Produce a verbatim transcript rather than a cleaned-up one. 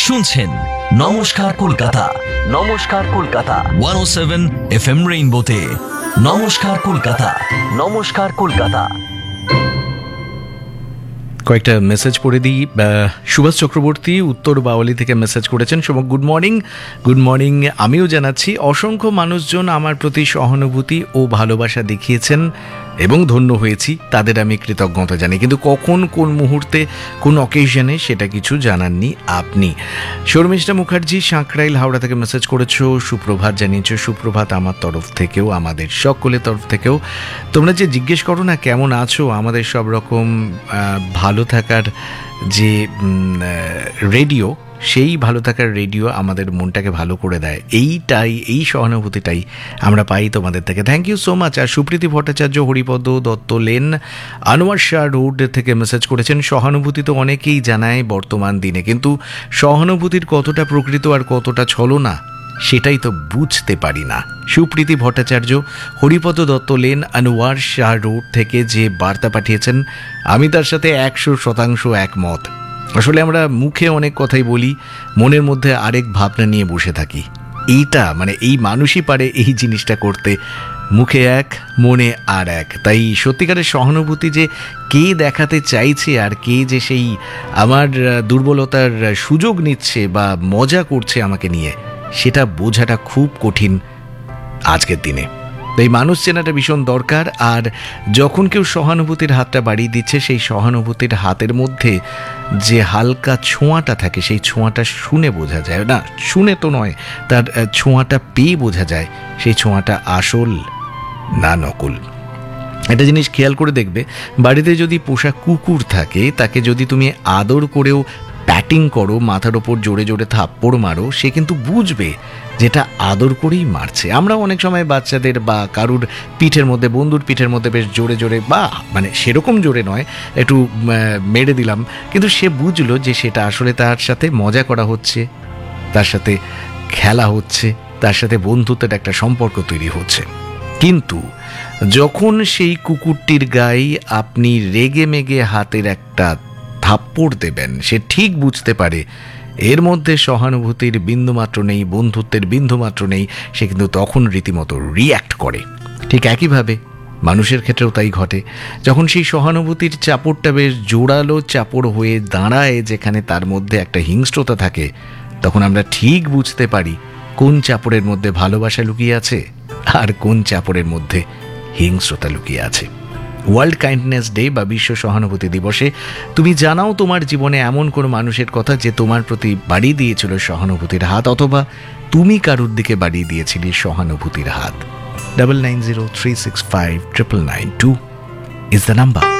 শুনছেন নমস্কার কলকাতা, নমস্কার কলকাতা একশো সাত এফ এম রেইনবোতে। নমস্কার কলকাতা, নমস্কার কলকাতা। কয়েকটা মেসেজ পড়ে দিই। সুভাষ চক্রবর্তী উত্তর বাওয়ালি থেকে মেসেজ করেছেন। শুভ গুড মর্নিং। Good morning. আমিও জানাচ্ছি অসংখ্য মানুষজন আমার প্রতি সহানুভূতি ও ভালোবাসা দেখিয়েছেন এবং ধন্য হয়েছি, তাদের আমি কৃতজ্ঞতা জানি। কিন্তু কখন, কোন মুহূর্তে, কোন অকেশনে সেটা কিছু জানাননি আপনি। শর্মিষ্ঠা মুখার্জি সাঁকরাইল হাওড়া থেকে মেসেজ করেছো, সুপ্রভাত জানিয়েছো। সুপ্রভাত আমার তরফ থেকেও, আমাদের সকলের তরফ থেকেও। তোমরা যে জিজ্ঞেস করো না কেমন আছো, আমাদের সব রকম ভালো থাকার যে রেডিও, সেই ভালো থাকার রেডিও আমাদের মনটাকে ভালো করে দেয়। এইটাই, এই সহানুভূতিটাই আমরা পাই তোমাদের থেকে। Thank you so much. R Supriti Bhattacharya Haripada Dutta lane Anwar Shah road থেকে মেসেজ করেছেন, সহানুভূতি তো অনেকেই জানায় বর্তমান দিনে, কিন্তু সহানুভূতির কতটা প্রকৃত আর কতটা ছলনা সেটাই তো বুঝতে পারি না। সুপ্রীতি ভট্টাচার্য হরিপদ দত্ত লেন আনোয়ার শাহ রোড থেকে যে বার্তা পাঠিয়েছেন, আমি তার সাথে একশো শতাংশ একমত। আসলে আমরা মুখে অনেক কথাই বলি, মনের মধ্যে আরেক ভাবনা নিয়ে বসে থাকি। এইটা মানে এই মানুষই পারে এই জিনিসটা করতে, মুখে এক মনে আর এক। তাই সত্যিকারের সহানুভূতি যে কে দেখাতে চাইছে আর কে যে সেই আমার দুর্বলতার সুযোগ নিচ্ছে বা মজা করছে আমাকে নিয়ে, সেটা বোঝাটা খুব কঠিন আজকের দিনে। তাই মানুষ চেনাটা ভীষণ দরকার। আর যখন কেউ সহানুভূতির হাতটা বাড়িয়ে দিচ্ছে, সেই সহানুভূতির হাতের মধ্যে যে হালকা ছোঁয়াটা থাকে, সেই ছোঁয়াটা শুনে বোঝা যায়, না শুনে তো নয়, তার ছোঁয়াটা পেয়ে বোঝা যায় সেই ছোঁয়াটা আসল না নকল। একটা জিনিস খেয়াল করে দেখবে, বাড়িতে যদি পোষা কুকুর থাকে, তাকে যদি তুমি আদর করেও ব্যাটিং করো, মাথার ওপর জোরে জোরে থাপ্পড় মারো, সে কিন্তু বুঝবে যেটা আদর করেই মারছে। আমরা অনেক সময় বাচ্চাদের বা কারুর পিঠের মধ্যে, বন্ধুর পিঠের মধ্যে বেশ জোরে জোরে, বা মানে সেরকম জোরে নয়, একটু মেরে দিলাম, কিন্তু সে বুঝলো যে সেটা আসলে তার সাথে মজা করা হচ্ছে, তার সাথে খেলা হচ্ছে, তার সাথে বন্ধুত্বের একটা সম্পর্ক তৈরি হচ্ছে। কিন্তু যখন সেই কুকুরটির গায়ে আপনি রেগে মেগে হাতের একটা থাপ্পড় দেবেন, সে ঠিক বুঝতে পারে এর মধ্যে সহানুভূতির বিন্দুমাত্র নেই, বন্ধুত্বের বিন্দুমাত্র নেই। সে কিন্তু তখন রীতিমতো রিয়্যাক্ট করে। ঠিক একইভাবে মানুষের ক্ষেত্রেও তাই ঘটে। যখন সেই সহানুভূতির চাপড়টা বেশ জোরালো চাপড় হয়ে দাঁড়ায়, যেখানে তার মধ্যে একটা হিংস্রতা থাকে, তখন আমরা ঠিক বুঝতে পারি কোন চাপড়ের মধ্যে ভালোবাসা লুকিয়ে আছে আর কোন চাপড়ের মধ্যে হিংস্রতা লুকিয়ে আছে। ওয়ার্ল্ড কাইন্ডনেস ডে বা বিশ্ব সহানুভূতি দিবসে তুমি জানাও তোমার জীবনে এমন কোনো মানুষের কথা যে তোমার প্রতি বাড়িয়ে দিয়েছিল সহানুভূতির হাত, অথবা তুমি কারুর দিকে বাড়িয়ে দিয়েছিলে সহানুভূতির হাত। Double nine zero three six five triple nine two is the number.